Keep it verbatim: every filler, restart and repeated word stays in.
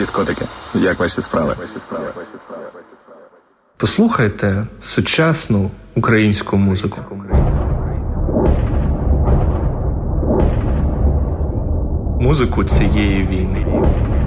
Привіт, котики. Як ваші справи? Послухайте сучасну українську музику. Музику цієї війни.